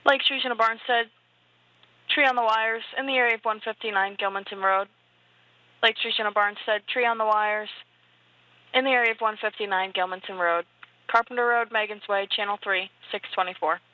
Lake Teresa Barnstead, tree on the wires in the area of 159 Gilmanton Road. Lake Teresa Barnstead, tree on the wires in the area of 159 Gilmanton Road. Carpenter Road, Megan's Way, Channel 3, 624.